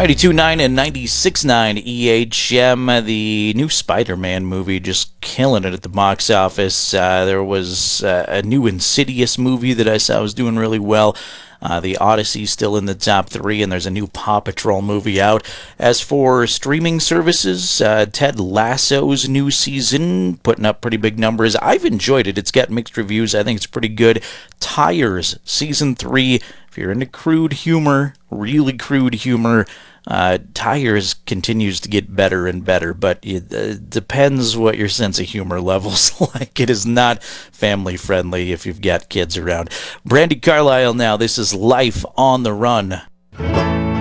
92.9 and 96.9 EHM. The new Spider-Man movie just killing it at the box office. There was a new Insidious movie that I saw was doing really well. The Odyssey's still in the top 3, and there's a new Paw Patrol movie out. As for streaming services, Ted Lasso's new season putting up pretty big numbers. I've enjoyed it. It's got mixed reviews. I think it's pretty good. Tires, season 3. If you're into crude humor, really crude humor, Tires continues to get better and better, but it depends what your sense of humor level's like. It is not family friendly if you've got kids around. Brandi Carlile now. This is Life on the Run.